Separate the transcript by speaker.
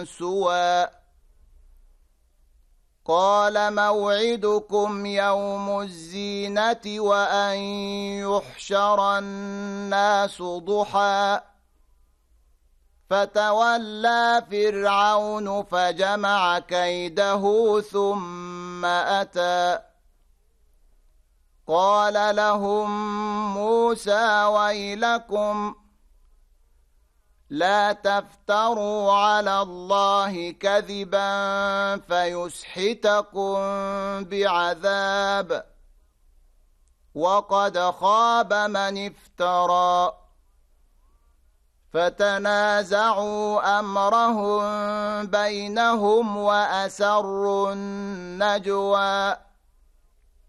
Speaker 1: سوى قال موعدكم يوم الزينة وأن يحشر الناس ضحى فتولى فرعون فجمع كيده ثم أتى قال لهم موسى ويلكم لا تفتروا على الله كذبا فيسحتكم بعذاب وقد خاب من افترى فتنازعوا أمرهم بينهم وأسروا النجوى